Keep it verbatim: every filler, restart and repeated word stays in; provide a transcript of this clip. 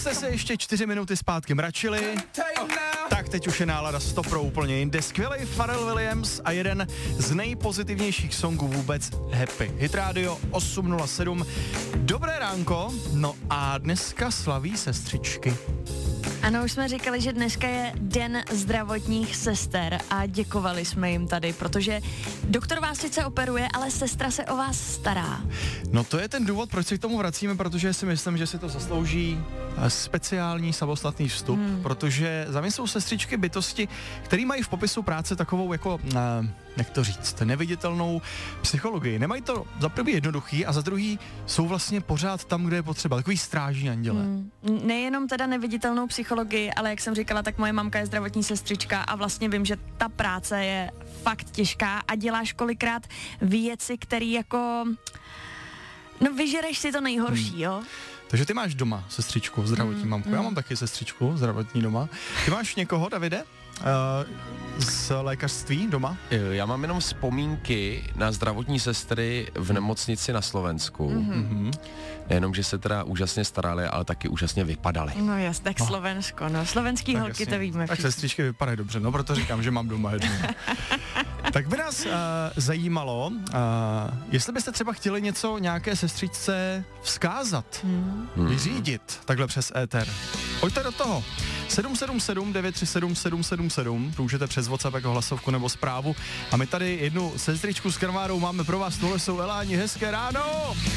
jste se ještě čtyři minuty zpátky mračili, tak teď už je nálada sto pro úplně jinde. Skvělej Pharrell Williams a jeden z nejpozitivnějších songů vůbec, Happy. Hit Radio osm nula sedm. Dobré ránko, no a dneska slaví sestřičky. Ano, už jsme říkali, že dneska je den zdravotních sester a děkovali jsme jim tady, protože doktor vás sice operuje, ale sestra se o vás stará. No to je ten důvod, proč se k tomu vracíme, protože si myslím, že si to zaslouží speciální samostatný vstup, hmm. protože za mě jsou sestřičky bytosti, které mají v popisu práce takovou jako, ne, jak to říct, neviditelnou psychologii. Nemají to za prvý jednoduchý a za druhý jsou vlastně pořád tam, kde je potřeba. Takový strážní anděle. Hmm. Nejenom teda neviditelnou psychologii, ale jak jsem říkala, tak moje mamka je zdravotní sestřička a vlastně vím, že ta práce je fakt těžká a děláš kolikrát věci, které jako, no vyžereš si to nejhorší, hmm. jo? Takže ty máš doma sestřičku, zdravotní mm, mamku. Mm. Já mám taky sestřičku, zdravotní doma. Ty máš někoho, Davide, uh, z lékařství doma? Já mám jenom vzpomínky na zdravotní sestry v nemocnici na Slovensku. Mm-hmm. Nejenom, že se teda úžasně starali, ale taky úžasně vypadaly. No jas, tak Slovensko, no. Slovenský tak holky jasně. To víme. Tak všichni. Sestřičky vypadají dobře, no proto říkám, že mám doma jednu. Tak by nás uh, zajímalo, uh, jestli byste třeba chtěli něco nějaké sestřičce vzkázat, hmm. vyřídit takhle přes éter. Pojďte do toho. sedm sedm sedm devět tři sedm sedm sedm sedm, můžete přes WhatsApp jako hlasovku nebo zprávu. A my tady jednu sestřičku s krvárou máme pro vás, tohle jsou Eláni, hezké ráno!